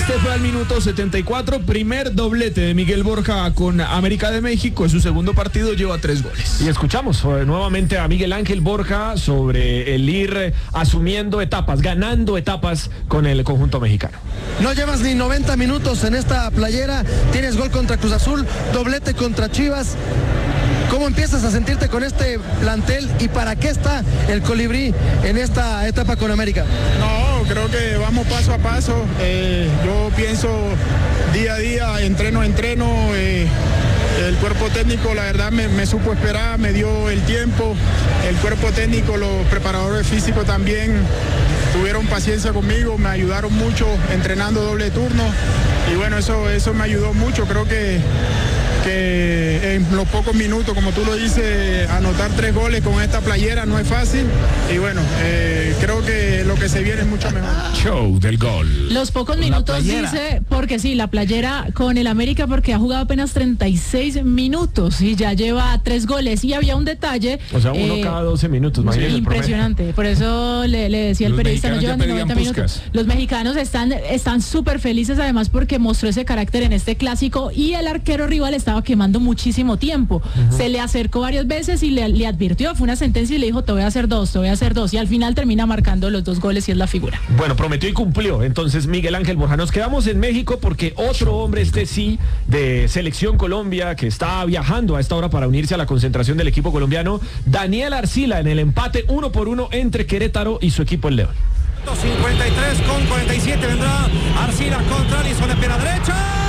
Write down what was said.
Este fue al minuto 74, primer doblete de Miguel Borja con América de México. En su segundo partido lleva 3 goles. Y escuchamos nuevamente a Miguel Ángel Borja sobre el ir asumiendo etapas, ganando etapas con el conjunto mexicano. No llevas ni 90 minutos en esta playera, tienes gol contra Cruz Azul, doblete contra Chivas. ¿Cómo empiezas a sentirte con este plantel y para qué está el Colibrí en esta etapa con América? No, creo que vamos paso a paso. Yo pienso día a día, entreno a entreno. El cuerpo técnico, la verdad, me supo esperar, me dio el tiempo. El cuerpo técnico, los preparadores físicos también tuvieron paciencia conmigo, me ayudaron mucho entrenando doble turno. Y bueno, eso me ayudó mucho. Creo que en los pocos minutos, como tú lo dices, anotar 3 goles con esta playera no es fácil. Y bueno, creo que lo que se viene es mucho mejor. Show del gol. Los pocos minutos dice, porque sí, la playera con el América, porque ha jugado apenas 36 minutos y ya lleva 3 goles. Y había un detalle. O sea, uno cada 12 minutos. Impresionante. Por eso le decía el periodista, no llevan ni 90 minutos. Los mexicanos están súper felices, además, porque mostró ese carácter en este clásico y el arquero rival estaba quemando muchísimo tiempo. Se le acercó varias veces y le advirtió, fue una sentencia y le dijo, te voy a hacer dos, y al final termina marcando los 2 goles y es la figura. Bueno, prometió y cumplió. Entonces, Miguel Ángel Borja, nos quedamos en México porque otro hombre, sí, de Selección Colombia, que está viajando a esta hora para unirse a la concentración del equipo colombiano, Daniel Arcila, en el empate 1-1 entre Querétaro y su equipo el León. 53 con 47 vendrá Arcila contra Alisson de pierna derecha.